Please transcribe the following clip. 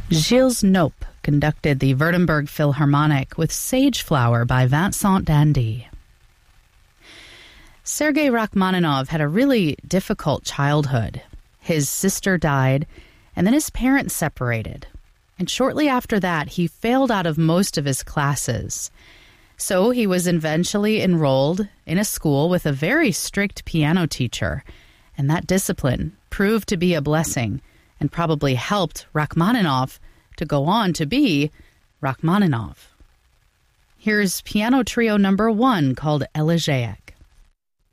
Gilles Nope conducted the Württemberg Philharmonic with Sage Flower by Vincent d'Indy. Sergei Rachmaninoff had a really difficult childhood. His sister died, and then his parents separated. And shortly after that, he failed out of most of his classes. So he was eventually enrolled in a school with a very strict piano teacher, and that discipline proved to be a blessing and probably helped Rachmaninoff to go on to be Rachmaninoff. Here's piano trio number 1 called Elegiac.